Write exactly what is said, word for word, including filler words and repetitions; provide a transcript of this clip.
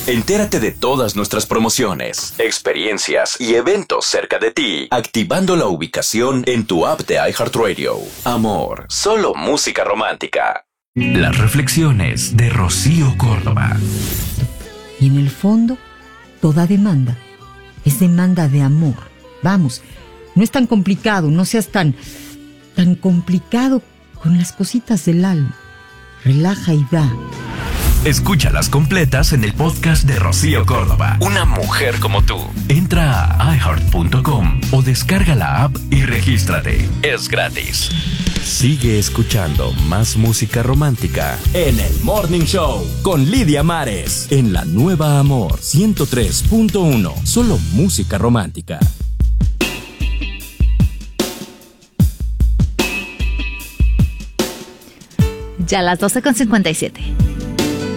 Entérate de todas nuestras promociones, experiencias y eventos cerca de ti, activando la ubicación en tu app de iHeartRadio. Amor, solo música romántica. Las reflexiones de Rocío Córdoba. Y en el fondo, toda demanda es demanda de amor. Vamos, no es tan complicado, no seas tan, tan complicado con las cositas del alma. Relaja y da. Escúchalas completas en el podcast de Rocío Córdoba. Una mujer como tú. Entra a i heart punto com o descarga la app y regístrate. Es gratis. Sigue escuchando más música romántica en el Morning Show con Lidia Mares en la nueva Amor ciento tres punto uno. Solo música romántica. Ya las doce con cincuenta y siete.